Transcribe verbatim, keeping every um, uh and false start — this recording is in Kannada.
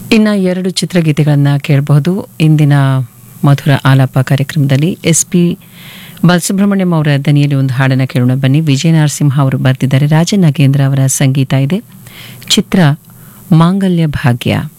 ಇನ್ನು ಎರಡು ಚಿತ್ರಗೀತೆಗಳನ್ನು ಕೇಳಬಹುದು. ಇಂದಿನ ಮಧುರ ಆಲಾಪ ಕಾರ್ಯಕ್ರಮದಲ್ಲಿ ಎಸ್ ಪಿ ಬಾಲಸುಬ್ರಹ್ಮಣ್ಯಂ ಅವರ ದನಿಯಲ್ಲಿ ಒಂದು ಹಾಡನ್ನು ಕೇಳೋಣ ಬನ್ನಿ. ವಿಜಯ ನರಸಿಂಹ ಅವರು ಬರೆದಿದ್ದಾರೆ, ರಾಜನ್ ನಾಗೇಂದ್ರ ಅವರ ಸಂಗೀತ ಇದೆ. ಚಿತ್ರ ಮಾಂಗಲ್ಯ ಭಾಗ್ಯ.